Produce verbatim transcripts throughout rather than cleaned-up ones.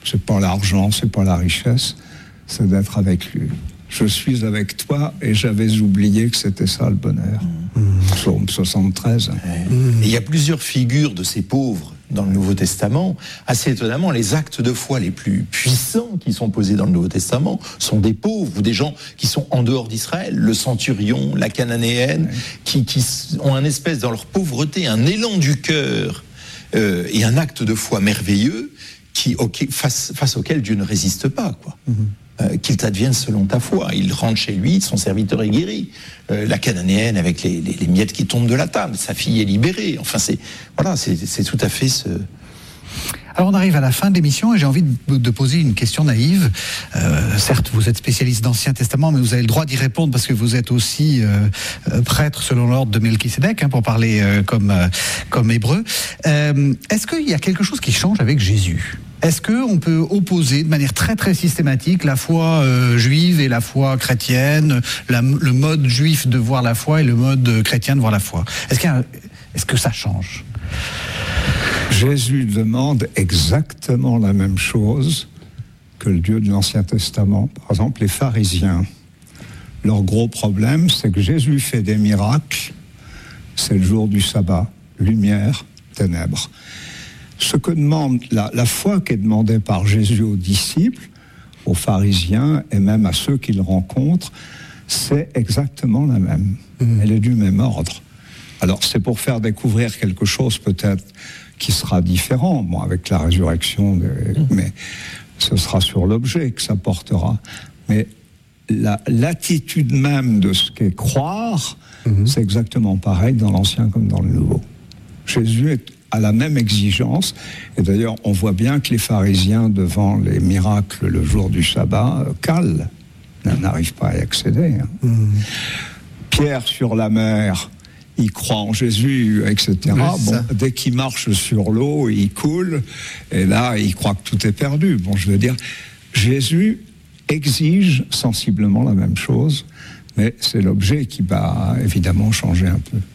c'est pas l'argent, c'est pas la richesse, c'est d'être avec lui. Je suis avec toi et j'avais oublié que c'était ça le bonheur. Mmh. Psaume soixante-treize. Mmh. Il y a plusieurs figures de ces pauvres dans le Nouveau Testament. Assez étonnamment, les actes de foi les plus puissants qui sont posés dans le Nouveau Testament sont des pauvres ou des gens qui sont en dehors d'Israël. Le centurion, la cananéenne, oui. qui, qui ont un espèce, dans leur pauvreté, un élan du cœur euh, et un acte de foi merveilleux qui, okay, face, face auquel Dieu ne résiste pas, quoi. Mmh. Euh, qu'il t'advienne selon ta foi. Il rentre chez lui, son serviteur est guéri. Euh, la cananéenne avec les, les, les miettes qui tombent de la table, sa fille est libérée. Enfin, c'est voilà, c'est, c'est tout à fait ce. Alors on arrive à la fin de l'émission et j'ai envie de, de poser une question naïve. Euh, certes, vous êtes spécialiste d'Ancien Testament, mais vous avez le droit d'y répondre parce que vous êtes aussi euh, prêtre selon l'ordre de Melchisédek, hein, pour parler euh, comme euh, comme hébreu. Euh, est-ce qu'il y a quelque chose qui change avec Jésus ? Est-ce qu'on peut opposer de manière très très systématique la foi euh, juive et la foi chrétienne, la, le mode juif de voir la foi et le mode chrétien de voir la foi ? Est-ce, qu'il y a, est-ce que ça change ? Jésus demande exactement la même chose que le Dieu de l'Ancien Testament. Par exemple, les pharisiens, leur gros problème, c'est que Jésus fait des miracles, c'est le jour du sabbat, lumière, ténèbres. Ce que demande, la, la foi qui est demandée par Jésus aux disciples, aux pharisiens et même à ceux qu'il rencontre, c'est exactement la même. Mmh. Elle est du même ordre. Alors c'est pour faire découvrir quelque chose peut-être qui sera différent, bon, avec la résurrection, de, mmh. mais ce sera sur l'objet que ça portera. Mais la, l'attitude même de ce qu'est croire, mmh. c'est exactement pareil dans l'Ancien comme dans le Nouveau. Jésus est à la même exigence, et d'ailleurs on voit bien que les pharisiens devant les miracles le jour du sabbat euh, calent, n'arrivent pas à y accéder. Hein. Mmh. Pierre sur la mer, il croit en Jésus, et cetera. Oui, bon, dès qu'il marche sur l'eau, il coule, et là il croit que tout est perdu. Bon, je veux dire, Jésus exige sensiblement la même chose, mais c'est l'objet qui va évidemment changer un peu.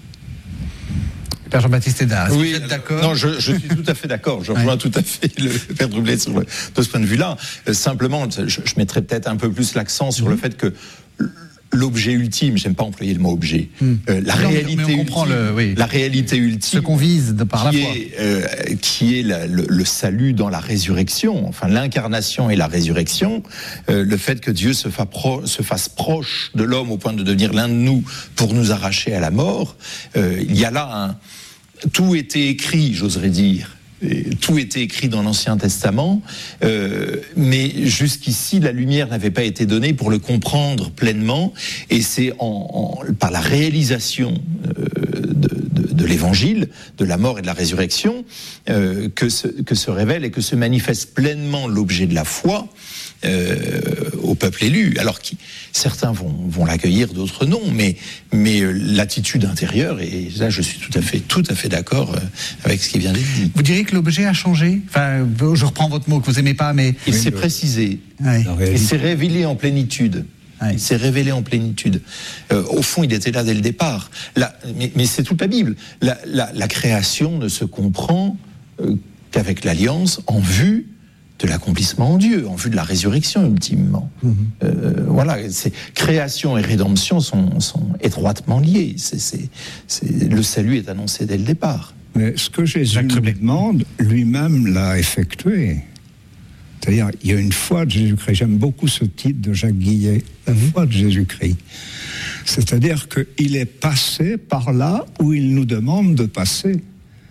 Père Jean-Baptiste Hédard, est-ce oui, que vous êtes d'accord ? Non, je, je suis tout à fait d'accord. Je rejoins ouais. tout à fait le Père Droublet sur le, de ce point de vue-là. Euh, simplement, je, je mettrais peut-être un peu plus l'accent sur mmh. le fait que l'objet ultime, j'aime pas employer le mot objet, mmh. euh, la, non, réalité mais, mais ultime, le, oui. la réalité ultime, ce qu'on vise de par la foi, est, euh, qui est la, le, le salut dans la résurrection, enfin l'incarnation et la résurrection, euh, le fait que Dieu se, fa pro, se fasse proche de l'homme au point de devenir l'un de nous pour nous arracher à la mort, euh, il y a là un tout était écrit, j'oserais dire. Et tout était écrit dans l'Ancien Testament, euh, mais jusqu'ici, la lumière n'avait pas été donnée pour le comprendre pleinement, et c'est en, en, par la réalisation euh, de, de, de l'Évangile, de la mort et de la résurrection, euh, que, se, que se révèle et que se manifeste pleinement l'objet de la foi, Euh, au peuple élu, alors qui certains vont, vont l'accueillir, d'autres non, mais, mais euh, l'attitude intérieure, et là je suis tout à fait, tout à fait d'accord euh, avec ce qui vient d'être dit. Vous diriez que l'objet a changé ? Enfin, je reprends votre mot que vous aimez pas, mais... Il oui, s'est le... précisé, ouais. il s'est révélé en plénitude. Ouais. Il s'est révélé en plénitude. Euh, au fond, il était là dès le départ. Là, mais, mais c'est toute la Bible. La, la, la création ne se comprend euh, qu'avec l'alliance en vue de l'accomplissement en Dieu, en vue de la résurrection ultimement. Mmh. Euh, voilà, c'est, création et rédemption sont, sont étroitement liés. C'est, c'est, c'est, le salut est annoncé dès le départ. Mais ce que Jésus nous demande, lui-même l'a effectué. C'est-à-dire, il y a une foi de Jésus-Christ. J'aime beaucoup ce titre de Jacques Guillet, la mmh. foi de Jésus-Christ. C'est-à-dire qu'il est passé par là où il nous demande de passer.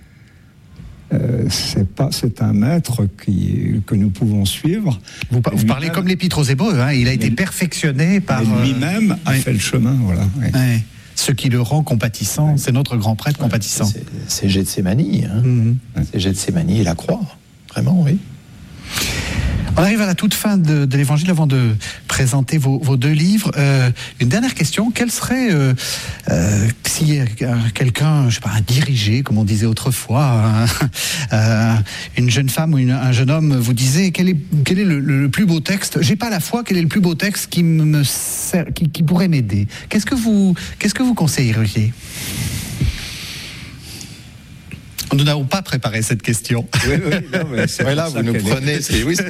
Euh, c'est, pas, c'est un maître qui, que nous pouvons suivre. Vous, vous parlez comme l'Épître aux Hébreux, hein, il a été perfectionné par... lui-même a oui. fait le chemin, voilà. Oui. Oui. Ce qui le rend compatissant, oui. c'est notre grand prêtre compatissant. C'est, c'est Gethsémani, hein. mm-hmm. c'est Gethsémani et la croix, vraiment, oui. On arrive à la toute fin de, de l'Évangile avant de présenter vos, vos deux livres. Euh, une dernière question, quel serait, euh, euh, si quelqu'un, je sais pas, un dirigé, comme on disait autrefois, un, euh, une jeune femme ou une, un jeune homme vous disait quel est, quel est le, le plus beau texte, j'ai pas la foi, quel est le plus beau texte qui, me sert, qui, qui pourrait m'aider ? Qu'est-ce que vous, qu'est-ce que vous conseilleriez ? Nous n'avons pas préparé cette question. Oui, oui, non, mais c'est ouais, là, vous nous prenez. C'est, oui,